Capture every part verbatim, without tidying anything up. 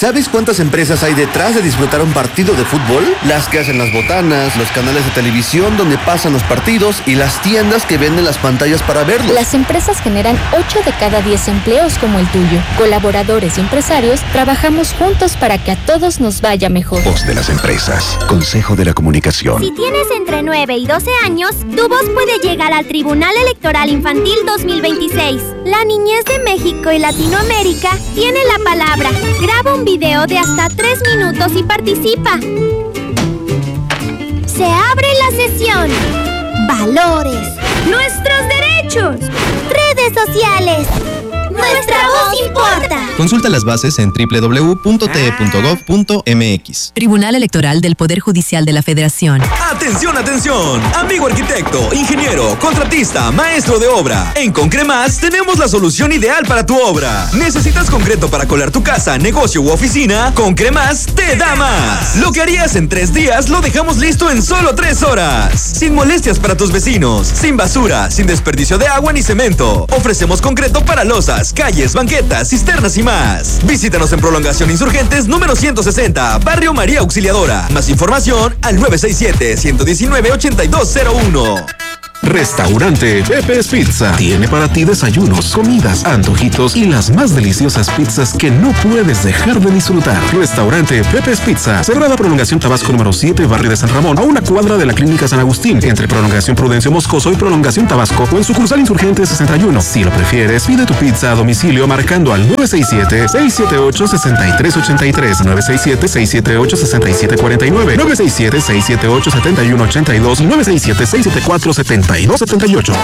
¿Sabes cuántas empresas hay detrás de disfrutar un partido de fútbol? Las que hacen las botanas, los canales de televisión donde pasan los partidos y las tiendas que venden las pantallas para verlos. Las empresas generan ocho de cada diez empleos como el tuyo. Colaboradores y empresarios trabajamos juntos para que a todos nos vaya mejor. Voz de las empresas. Consejo de la Comunicación. Si tienes entre nueve y doce años, tu voz puede llegar al Tribunal Electoral Infantil dos mil veintiséis. La niñez de México y Latinoamérica tiene la palabra. Graba un video de hasta tres minutos y participa. Se abre la sesión. Valores. Nuestros derechos. Redes sociales. Nuestra voz importa. Consulta las bases en doble u doble u doble u punto t e punto gov punto m x. Tribunal Electoral del Poder Judicial de la Federación. ¡Atención, atención! Amigo arquitecto, ingeniero, contratista, maestro de obra. En Concremas tenemos la solución ideal para tu obra. ¿Necesitas concreto para colar tu casa, negocio u oficina? Concremas te da más. Lo que harías en tres días lo dejamos listo en solo tres horas. Sin molestias para tus vecinos, sin basura, sin desperdicio de agua ni cemento. Ofrecemos concreto para losas, calles, banquetas, cisternas y más. Visítanos en Prolongación Insurgentes número ciento sesenta, Barrio María Auxiliadora. Más información al nueve seis siete, uno uno nueve, ocho dos cero uno. Restaurante Pepe's Pizza tiene para ti desayunos, comidas, antojitos y las más deliciosas pizzas que no puedes dejar de disfrutar. Restaurante Pepe's Pizza, Cerrada Prolongación Tabasco número siete, Barrio de San Ramón, a una cuadra de la Clínica San Agustín, entre Prolongación Prudencio Moscoso y Prolongación Tabasco, o en sucursal Insurgente sesenta y uno. Si lo prefieres, pide tu pizza a domicilio marcando al nueve seis siete, seis siete ocho, seis tres ocho tres, nueve seis siete, seis siete ocho, seis siete cuatro nueve, nueve seis siete, seis siete ocho, siete uno ocho dos y nueve seis siete, seis siete cuatro, siete dos siete ocho.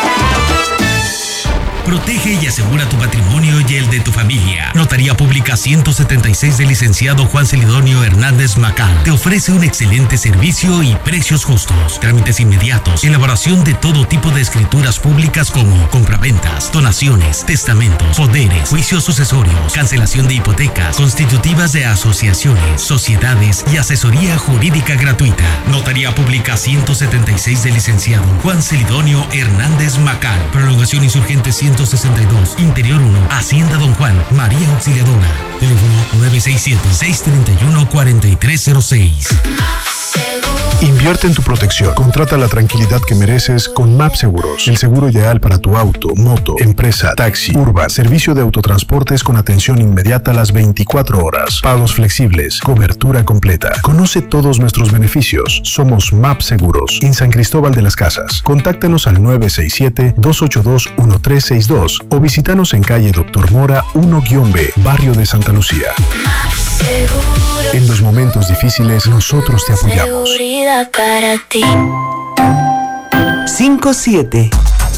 Protege y asegura tu patrimonio y el de tu familia. Notaría Pública ciento setenta y seis del licenciado Juan Celidonio Hernández Macal te ofrece un excelente servicio y precios justos. Trámites inmediatos, elaboración de todo tipo de escrituras públicas como compraventas, donaciones, testamentos, poderes, juicios sucesorios, cancelación de hipotecas, constitutivas de asociaciones, sociedades y asesoría jurídica gratuita. Notaría Pública ciento setenta y seis del licenciado Juan Celidonio Hernández Macal. Prolongación Insurgente ciento sesenta y dos, Interior uno, Hacienda Don Juan, María Auxiliadora. Teléfono nueve seis siete, seis tres uno, cuatro tres cero seis. Invierte en tu protección. Contrata la tranquilidad que mereces con M A P Seguros. El seguro ideal para tu auto, moto, empresa, taxi, urban, servicio de autotransportes con atención inmediata a las veinticuatro horas. Pagos flexibles, cobertura completa. Conoce todos nuestros beneficios. Somos M A P Seguros. En San Cristóbal de las Casas. Contáctanos al nueve seis siete, dos ocho dos, uno tres seis dos o visítanos en calle Doctor Mora uno B, Barrio de Santa Lucía. En los momentos difíciles, nosotros te apoyamos. Para ti. cinco siete.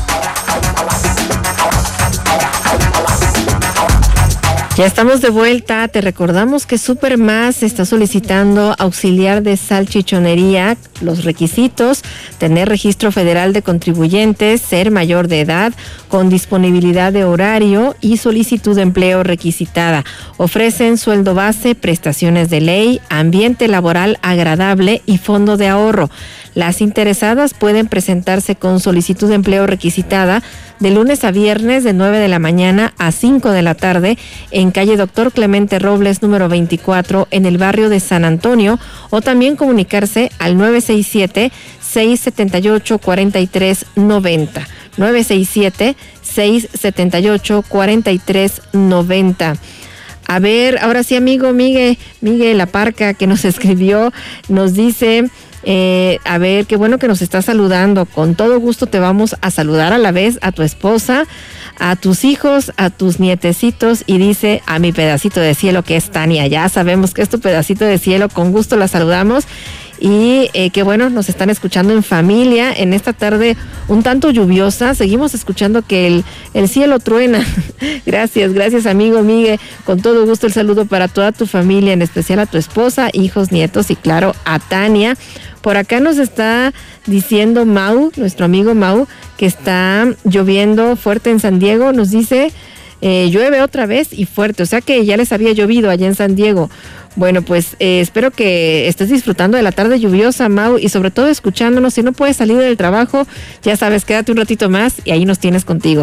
Ya estamos de vuelta. Te recordamos que Supermás está solicitando auxiliar de salchichonería. Los requisitos: tener registro federal de contribuyentes, ser mayor de edad, con disponibilidad de horario y solicitud de empleo requisitada. Ofrecen sueldo base, prestaciones de ley, ambiente laboral agradable y fondo de ahorro. Las interesadas pueden presentarse con solicitud de empleo requisitada de lunes a viernes de nueve de la mañana a cinco de la tarde en calle Doctor Clemente Robles número veinticuatro en el barrio de San Antonio, o también comunicarse al nueve seis siete, seis siete ocho, cuatro tres nueve cero. nueve seis siete, seis siete ocho, cuatro tres nueve cero. A ver, ahora sí, amigo Miguel, Miguel La Parca, que nos escribió, nos dice, eh, a ver, qué bueno que nos está saludando. Con todo gusto te vamos a saludar a la vez a tu esposa, a tus hijos, a tus nietecitos, y dice, a mi pedacito de cielo, que es Tania. Ya sabemos que es tu pedacito de cielo, con gusto la saludamos. Y eh, qué bueno, nos están escuchando en familia en esta tarde un tanto lluviosa. Seguimos escuchando que el, el cielo truena. Gracias, gracias amigo Miguel. Con todo gusto el saludo para toda tu familia, en especial a tu esposa, hijos, nietos y claro, a Tania. Por acá nos está diciendo Mau, nuestro amigo Mau, que está lloviendo fuerte en San Diego. Nos dice, eh, llueve otra vez y fuerte, o sea que ya les había llovido allá en San Diego. Bueno, pues eh, espero que estés disfrutando de la tarde lluviosa, Mau, y sobre todo escuchándonos. Si no puedes salir del trabajo, ya sabes, quédate un ratito más y ahí nos tienes contigo.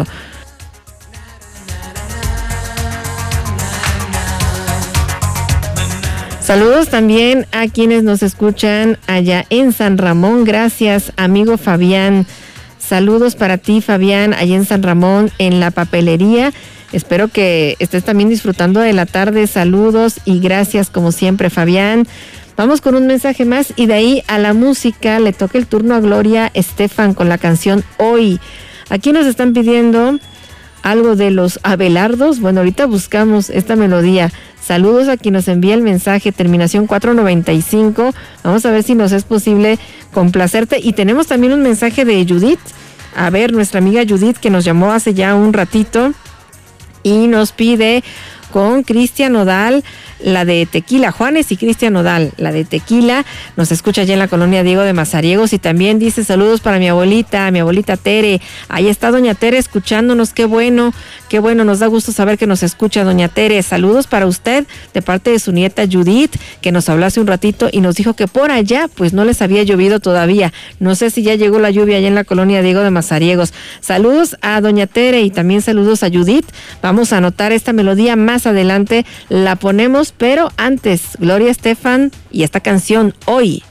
Saludos también a quienes nos escuchan allá en San Ramón. Gracias, amigo Fabián. Saludos para ti, Fabián, allá en San Ramón, en la papelería. Espero que estés también disfrutando de la tarde. Saludos y gracias como siempre, Fabián. Vamos con un mensaje más y de ahí a la música le toca el turno a Gloria Estefan con la canción Hoy. Aquí nos están pidiendo algo de los Abelardos. Bueno, ahorita buscamos esta melodía. Saludos a quien nos envía el mensaje, terminación cuatro noventa y cinco. Vamos a ver si nos es posible complacerte. Y tenemos también un mensaje de Judith. A ver, nuestra amiga Judith que nos llamó hace ya un ratito y nos pide con Cristian Nodal, la de Tequila, Juanes y Cristian Nodal, la de Tequila, nos escucha allá en la colonia Diego de Mazariegos y también dice saludos para mi abuelita, mi abuelita Tere, ahí está doña Tere escuchándonos, qué bueno, qué bueno, nos da gusto saber que nos escucha doña Tere, saludos para usted de parte de su nieta Judith, que nos habló hace un ratito y nos dijo que por allá pues no les había llovido todavía, no sé si ya llegó la lluvia allá en la colonia Diego de Mazariegos, saludos a doña Tere y también saludos a Judith, vamos a anotar esta melodía más adelante, la ponemos, pero antes, Gloria Estefan y esta canción Hoy.